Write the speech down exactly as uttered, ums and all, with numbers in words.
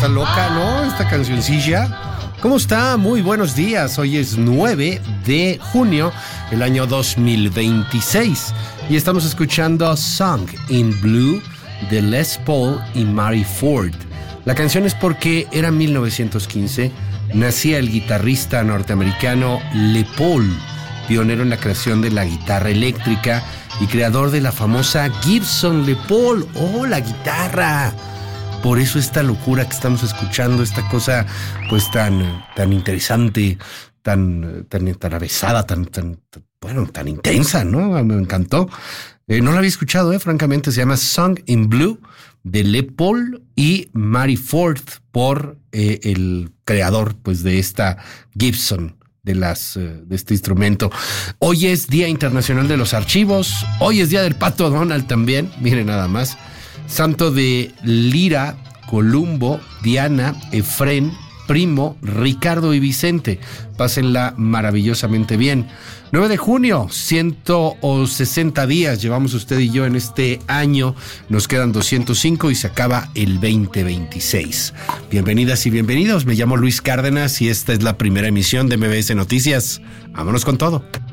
está loca, ¿no? Esta cancioncilla. ¿Cómo está? Muy buenos días. Hoy es nueve de junio, el año dos mil veintiséis. Y estamos escuchando Song in Blue de Les Paul y Mary Ford. La canción es porque era mil novecientos quince. Nacía el guitarrista norteamericano Les Paul, pionero en la creación de la guitarra eléctrica y creador de la famosa Gibson Les Paul. ¡Oh, la guitarra! Por eso esta locura que estamos escuchando, esta cosa pues tan, tan interesante, tan, tan atravesada, tan, tan, tan, bueno, tan intensa, ¿no? Me encantó. Eh, no la había escuchado, eh, francamente. Se llama Song in Blue de Les Paul y Mary Ford por eh, el creador pues de esta Gibson. De, las, de este instrumento. Hoy es Día Internacional de los Archivos. Hoy es Día del Pato Donald también. Miren nada más. Santo de Lira, Columbo, Diana, Efrén, Primo, Ricardo y Vicente. Pásenla maravillosamente bien. nueve de junio, ciento sesenta días llevamos usted y yo en este año. Nos quedan doscientos cinco y se acaba el veinte veintiséis. Bienvenidas y bienvenidos. Me llamo Luis Cárdenas y esta es la primera emisión de M B S Noticias. Vámonos con todo.